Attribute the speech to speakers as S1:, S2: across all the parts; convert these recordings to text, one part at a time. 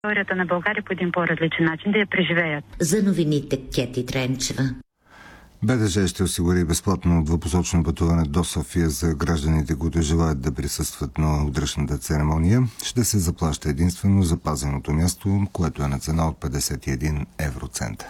S1: историята на България по един по-различен начин, да я преживеят.
S2: За новините Кети Тренчева.
S3: БДЖ ще осигури безплатно двупосочно пътуване до София за гражданите, които желаят да присъстват на удръчната церемония. Ще се заплаща единствено запазеното място, което е на цена от 51 евроцента.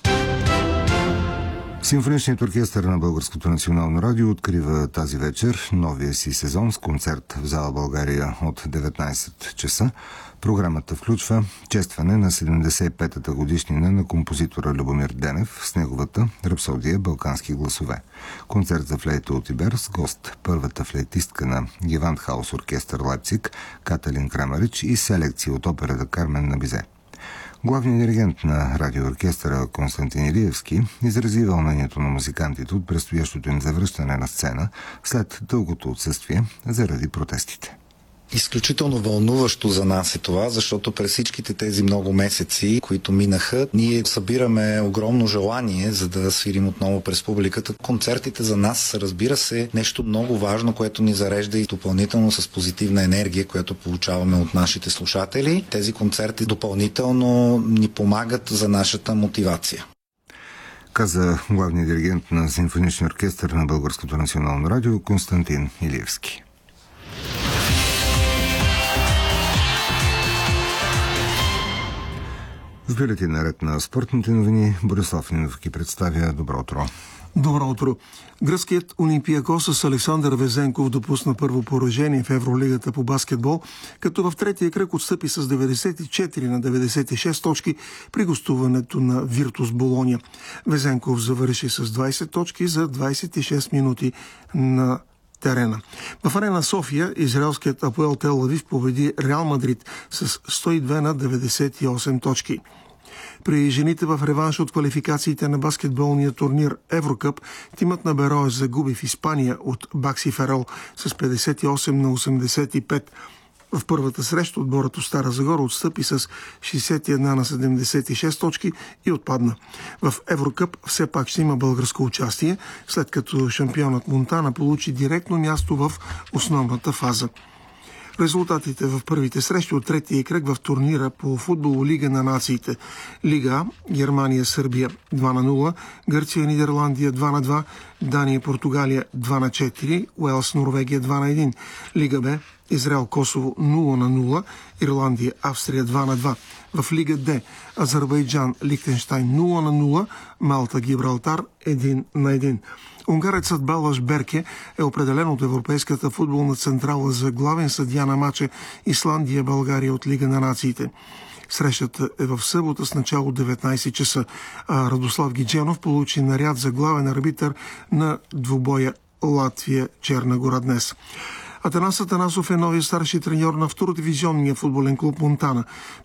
S3: Симфоничният оркестър на Българското национално радио открива тази вечер новия си сезон с концерт в зала България от 19 часа. Програмата включва честване на 75-та годишнина на композитора Любомир Денев с неговата рапсодия «Балкански гласове». Концерт за флейта от Ибер с гост първата флейтистка на Gewandhaus оркестър Лайпциг Каталин Крамарич и селекция от операта Кармен на Бизе. Главният диригент на радиооркестъра Константин Илиевски изрази вълнението на музикантите от предстоящото им завръщане на сцена след дългото отсъствие заради протестите.
S4: Изключително вълнуващо за нас е това, защото през всичките тези много месеци, които минаха, ние събираме огромно желание, за да свирим отново през публиката. Концертите за нас са, разбира се, нещо много важно, което ни зарежда и допълнително с позитивна енергия, която получаваме от нашите слушатели. Тези концерти допълнително ни помагат за нашата мотивация.
S3: Каза главният диригент на Симфоничния оркестър на Българското национално радио Константин Илиевски. В бюлетина ред на спортните новини Борислав Нинов ги представя. Добро утро.
S5: Добро утро. Гръцкият Олимпиакос с Александър Везенков допусна първо поражение в Евролигата по баскетбол, като в третия кръг отстъпи с 94 на 96 точки при гостуването на Виртус Болония. Везенков завърши с 20 точки за 26 минути на терена. В Арена София израелският Апоел Тел Авив победи Реал Мадрид с 102 на 98 точки. При жените в реванш от квалификациите на баскетболния турнир Еврокъп, тимът на Берое загуби в Испания от Бакси Ферол с 58 на 85. В първата среща отборът от Стара Загора отстъпи с 61 на 76 точки и отпадна. В Еврокъп все пак ще има българско участие, след като шампионът Монтана получи директно място в основната фаза. Резултатите в първите срещи от третия кръг в турнира по футбол Лига на нациите. Лига А, Германия-Сърбия 2-0, Гърция-Нидерландия 2-2, Дания-Португалия 2-4, Уелс-Норвегия 2-1. Лига Б, Израел-Косово 0-0, Ирландия-Австрия 2-2. В Лига Д, Азербайджан-Лихтенщайн 0-0, Малта-Гибралтар 1-1. Унгарецът Балаш Берке е определен от Европейската футболна централа за главен съдия на мача Исландия-България от Лига на нациите. Срещата е в събота с начало 19 часа, а Радослав Гидженов получи наряд за главен арбитър на двубоя Латвия-Черна гора днес. Атанас Атанасов е новият старши треньор на втородивизионния футболен клуб Монтана.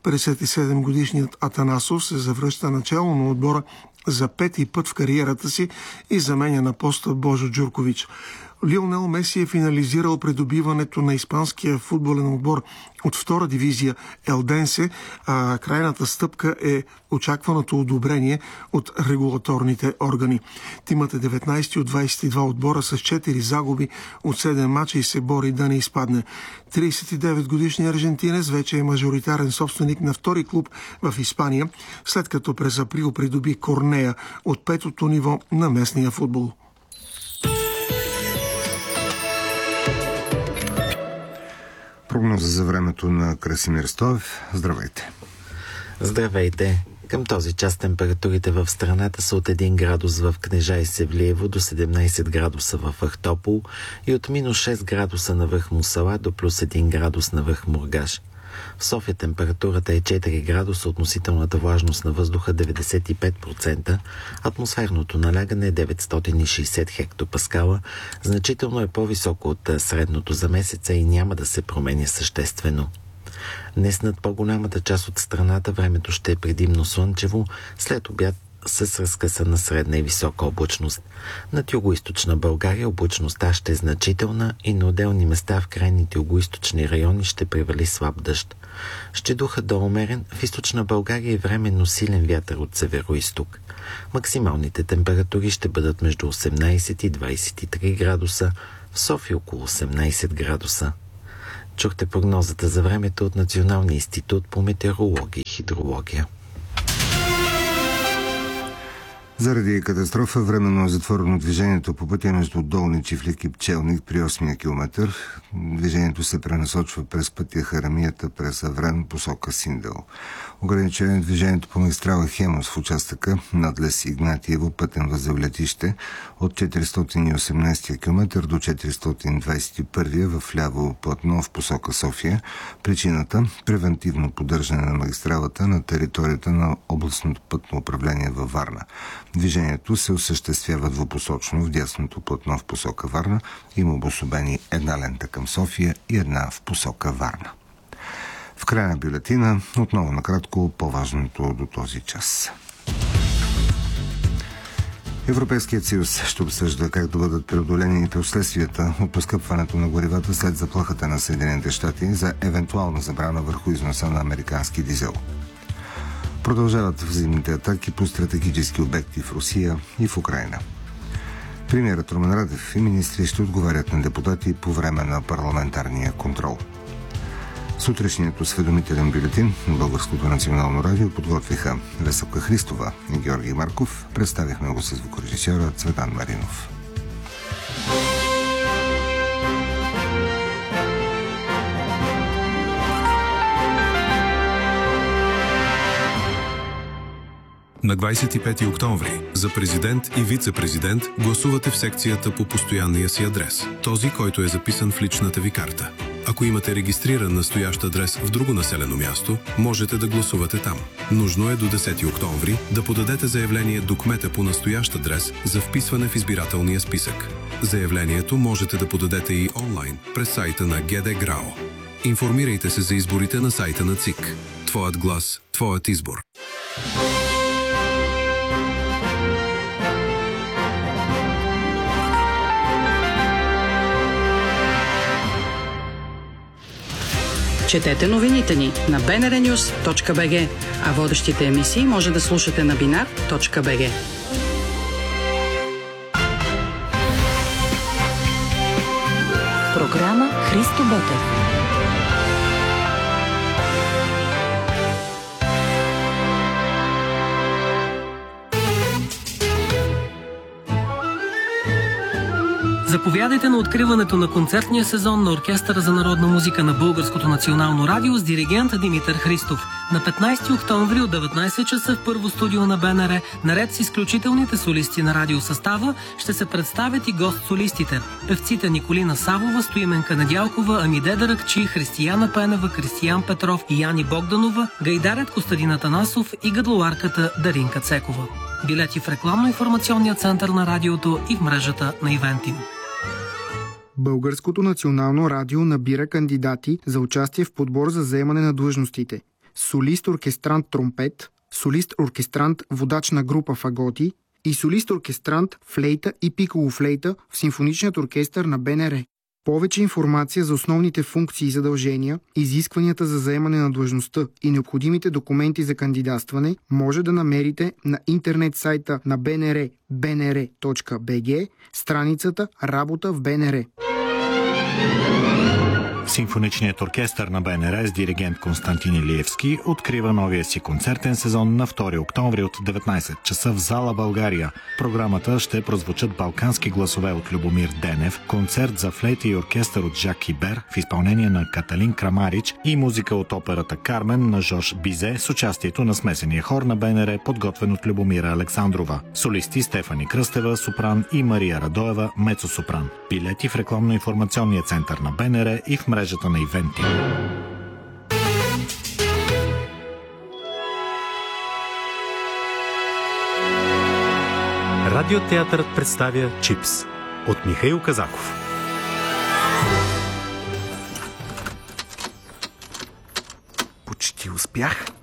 S5: 57-годишният Атанасов се завръща начало на отбора за пети път в кариерата си и заменя на поста Божо Джуркович. Лионел Меси е финализирал придобиването на испанския футболен отбор от втора дивизия Елденсе, а крайната стъпка е очакваното одобрение от регулаторните органи. Тимът е 19 от 22 отбора с 4 загуби от 7 мача и се бори да не изпадне. 39-годишният аржентинец вече е мажоритарен собственик на втори клуб в Испания, след като през април придоби Корнея от петото ниво на местния футбол.
S3: Прогноза за времето на Красимир Стоев. Здравейте!
S6: Здравейте! Към този час температурите в страната са от 1 градус в Кнежа и Севлиево до 17 градуса в Ахтопол и от минус 6 градуса на връх Мусала до плюс 1 градус на връх Мургаш. В София температурата е 4 градуса, относителната влажност на въздуха 95%, атмосферното налягане е 960 хектопаскала, значително е по-високо от средното за месеца и няма да се променя съществено. Днес над по-голямата част от страната времето ще е предимно слънчево, след обяд с разкъсана средна и висока облачност. Над югоизточна България облачността ще е значителна и на отделни места в крайните югоизточни райони ще превали слаб дъжд. Ще духа до умерен, в източна България и временно силен вятър от северо-изток. Максималните температури ще бъдат между 18 и 23 градуса, в София около 18 градуса. Чухте прогнозата за времето от Националния институт по метеорология и хидрология.
S3: Заради катастрофа временно е затворено движението по пътя между Долни Чифлик и Пчелник при 8-я километър. Движението се пренасочва през пътя Харамията през Аврен посока Синдел. Ограничено е движението по магистрала Хемос в участъка надлез Игнатиево пътен възел Летище от 418 км до 421 в ляво платно в посока София. Причината – превентивно поддържане на магистралата на територията на областното пътно управление във Варна. Движението се осъществява двупосочно в дясното платно в посока Варна. Има обособени една лента към София и една в посока Варна. В края на бюлетина отново накратко по-важното до този час. Европейският съюз ще обсъжда как да бъдат преодолени последствията от поскъпването на горивата след заплахата на Съединените щати за евентуална забрана върху износа на американски дизел. Продължават взаимните атаки по стратегически обекти в Русия и в Украйна. Премиерът Румен Радев и министри ще отговарят на депутати по време на парламентарния контрол. Сутрешният осведомителен бюлетин на Българското национално радио подготвиха Веселка Христова и Георги Марков. Представихме го с звукорежисьора Цветан Маринов.
S7: На 25 октомври за президент и вице-президент гласувате в секцията по постоянния си адрес, този, който е записан в личната ви карта. Ако имате регистриран настоящ адрес в друго населено място, можете да гласувате там. Нужно е до 10 октомври да подадете заявление до кмета по настоящ адрес за вписване в избирателния списък. Заявлението можете да подадете и онлайн през сайта на ГД ГРАО. Информирайте се за изборите на сайта на ЦИК. Твоят глас, твоят избор.
S8: Четете новините ни на bnrnews.bg, а водещите емисии може да слушате на binar.bg.
S9: Програма Христо Ботев.
S10: Заповядайте на откриването на концертния сезон на Оркестъра за народна музика на Българското национално радио с диригент Димитър Христов. На 15 октомври от 19 часа в първо студио на БНР, наред с изключителните солисти на радиосъстава, ще се представят и гост-солистите. Певците Николина Савова, Стоименка Недялкова, Амиде Даракчи, Християна Пенева, Кристиян Петров и Яни Богданова, гайдарят Костадин Атанасов и гадлоарката Даринка Цекова. Билети в рекламно-информационния център на радиото и в мрежата на Ивентим.
S11: Българското национално радио набира кандидати за участие в подбор за заемане на длъжностите: солист-оркестрант тромпет, солист-оркестрант водач на група фаготи и солист-оркестрант флейта и пиколо-флейта в симфоничният оркестър на БНР. Повече информация за основните функции и задължения, изискванията за заемане на длъжността и необходимите документи за кандидатстване може да намерите на интернет сайта на БНР bnr.bg, страницата Работа в БНР.
S12: Симфоничният оркестър на БНР с диригент Константин Илиевски открива новия си концертен сезон на 2 октомври от 19 часа в зала България. В програмата ще прозвучат балкански гласове от Любомир Денев, концерт за флейта и оркестър от Жак Кибер в изпълнение на Каталин Крамарич и музика от операта Кармен на Жош Бизе с участието на смесения хор на БНР, подготвен от Любомира Александрова. Солисти Стефани Кръстева, сопран, и Мария Радоева, мецо-сопран. Билети в рекламно-информационния център на БНР и в мрежата на Ивенти.
S13: Радиотеатърът представя Чипс от Михаил Казаков.
S14: Почти успях.